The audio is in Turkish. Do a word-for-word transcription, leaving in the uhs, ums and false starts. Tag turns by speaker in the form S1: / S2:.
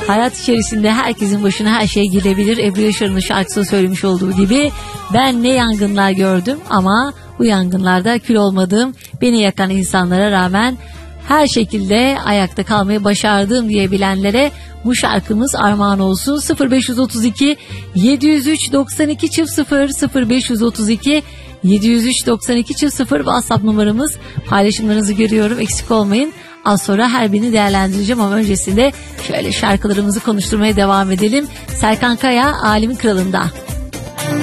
S1: Hayat içerisinde herkesin başına her şey gelebilir. Ebru Yaşar'ın şarkısında söylemiş olduğu gibi ben ne yangınlar gördüm ama bu yangınlarda kül olmadığım, beni yakan insanlara rağmen her şekilde ayakta kalmayı başardım diyebilenlere bu şarkımız armağan olsun. sıfır beş otuz iki yedi yüz üç doksan iki çift sıfır sıfır beş otuz iki yedi yüz üç doksan iki çift sıfır WhatsApp numaramız. Paylaşımlarınızı görüyorum, eksik olmayın. Az sonra her birini değerlendireceğim ama öncesinde şöyle şarkılarımızı konuşturmaya devam edelim. Serkan Kaya, Alimin Kralı'nda.